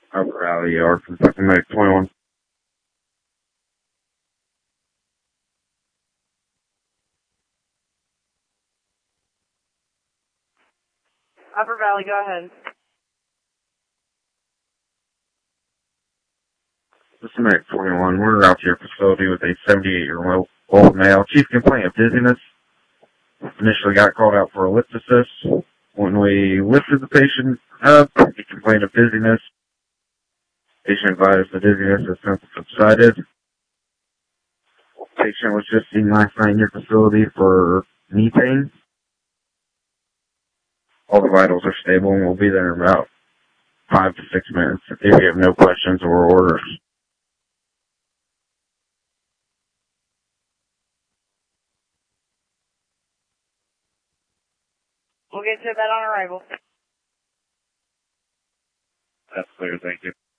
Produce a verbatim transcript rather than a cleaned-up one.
Upper Valley Yard from fucking Medic twenty-one. Upper Valley, go ahead. This is Medic twenty-one. We're out to your facility with a seventy-eight-year-old male. Chief complaint of dizziness. Initially got called out for a lift assist. When we lifted the patient up, he complained of dizziness. Patient advised the dizziness has since subsided. Patient was just seen last night in your facility for knee pain. All the vitals are stable and we'll be there in about five to six minutes if you have no questions or orders. We'll get to that on arrival. That's clear, thank you.